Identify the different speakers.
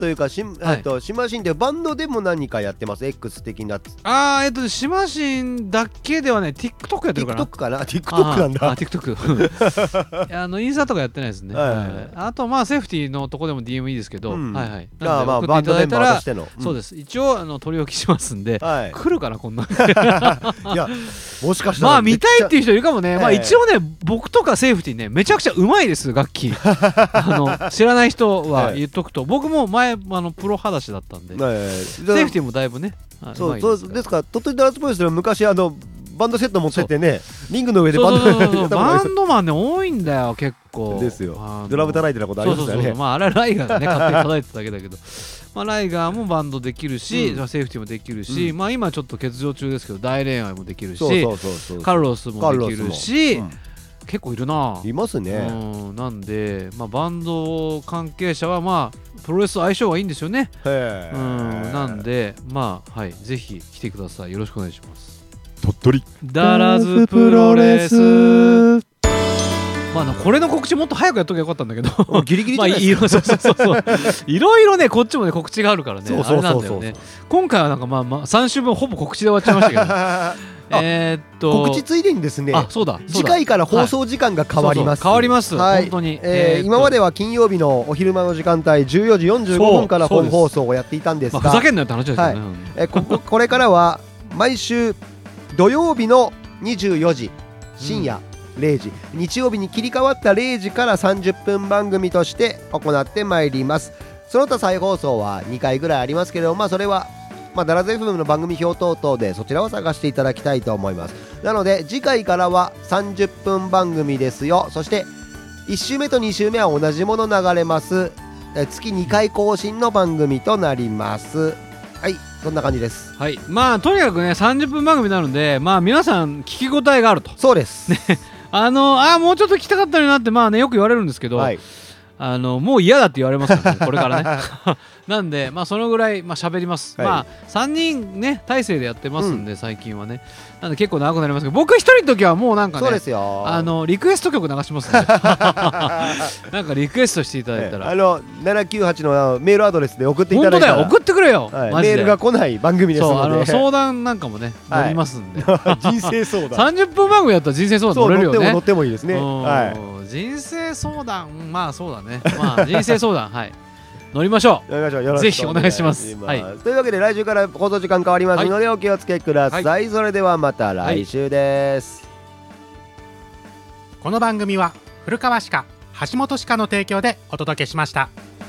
Speaker 1: というかシマシンでバンドでも何かやってます X 的な。
Speaker 2: シマシンだけではね TikTok やってるかな。
Speaker 1: TikTok かな。 TikTok なんだ。
Speaker 2: TikTok インスタとかやってないですね。あとまあセーフティーのとこでも DM いいですけど、はいはい。なので送っていただいたらそうです。一応取り置きしますんで、来るかなこんな。
Speaker 1: いやもしかしたら
Speaker 2: まあ見たいっていう人いるかもね。まあ一応ね僕とかセーフティーねめちゃくちゃうまいです楽器。知らない人は言っとくと、僕も前プロ裸足だったんで、セーフティーもだいぶね。
Speaker 1: そうですか。鳥取ダラスポイスでは昔バンドセット持ってってね、リングの上でバ
Speaker 2: ンドマンね多いんだよ結構
Speaker 1: ですよ。ドラム叩いてたことありますよね。
Speaker 2: まああれはライガーがね勝手に叩いてただけだけど、まあライガーもバンドできるし、セーフティーもできるし、まあ今ちょっと欠場中ですけど大恋愛もできるし、カルロスもできるし、結構いるな。
Speaker 1: いますね。
Speaker 2: なんでまあバンド関係者はまあプロレス相性がいいんですよね。なんでまあはいぜひ来てください。よろしくお願いします。
Speaker 1: 鳥取
Speaker 2: ダラズプロレス。まあこれの告知もっと早くやっときゃよかったんだけど
Speaker 1: ギリギリじゃないです
Speaker 2: か。そういろいろねこっちもね告知があるからねあれなんだよね。今回はなんかまあ3週分ほぼ告知で終わっちゃいましたけど
Speaker 1: 告知ついでにですね、
Speaker 2: そうだ
Speaker 1: 次回から放送時間が変わります。
Speaker 2: 変わります本当に。
Speaker 1: 今までは金曜日のお昼間の時間帯14時45分から本放送をやっていたんですが、
Speaker 2: ふざけんなよって話ですよね。
Speaker 1: これからは毎週土曜日の24時深夜0時、日曜日に切り替わった0時から30分番組として行ってまいります。その他再放送は2回ぐらいありますけれども、それはダラズ FM の番組表等々でそちらを探していただきたいと思います。なので次回からは30分番組ですよ。そして1週目と2週目は同じもの流れます。月2回更新の番組となります。はい、そんな感じです。
Speaker 2: はい、まあとにかくね30分番組になるんで、まあ皆さん聞き応えがあると。
Speaker 1: そうですね。
Speaker 2: もうちょっと聞きたかったのになってまあねよく言われるんですけど、もう嫌だって言われますからねこれからねなんでまあそのぐらい喋ります。まあ3人ね体制でやってますんで最近はね、なんで結構長くなりますけど、僕一人の時はもうなんかね、
Speaker 1: そうですよ、
Speaker 2: リクエスト曲流しますんでなんかリクエストしていただいたら
Speaker 1: 798のメールアドレスで送っていただいたら、
Speaker 2: 本当だよ送ってくれよ、
Speaker 1: メールが来ない番組ですので、
Speaker 2: 相談なんかもね乗りますんで
Speaker 1: 人生相談
Speaker 2: 30分番組やったら人生相談乗れるよね。
Speaker 1: 乗ってもいいですね。
Speaker 2: 人生相談まあそうだね、まあ人生相談はい乗りましょう。ぜひお願いします。
Speaker 1: というわけで来週から放送時間変わりますのでお気をつけください。それではまた来週です。
Speaker 3: この番組は古川歯科橋本歯科の提供でお届けしました。